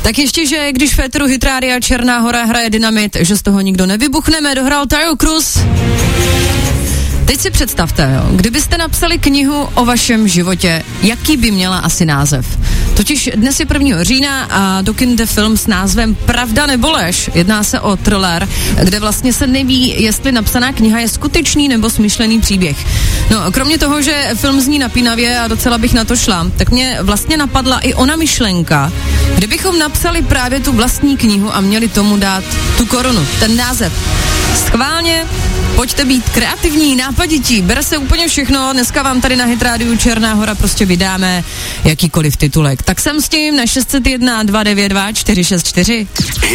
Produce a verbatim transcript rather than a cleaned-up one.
Tak ještě, že když v éteru Hit Rádia Černá Hora hraje Dynamit, že z toho nikdo nevybuchneme, dohrál Tayo Cruz. Teď si představte, jo, kdybyste napsali knihu o vašem životě, jaký by měla asi název? Totiž dnes je prvního října a do kin jde film s názvem Pravda nebo lež. Jedná se o thriller, kde vlastně se neví, jestli napsaná kniha je skutečný nebo smyšlený příběh. No, kromě toho, že film zní napínavě a docela bych na to šla, tak mě vlastně napadla i ona myšlenka, kdybychom napsali právě tu vlastní knihu a měli tomu dát tu korunu, ten název. Schválně, pojďte být kreativní, nápadití, bere se úplně všechno, dneska vám tady na Hit Rádiu Černá Hora prostě vydáme jakýkoliv titulek. Tak jsem s tím na šest set jedna dva devět dva čtyři šest čtyři.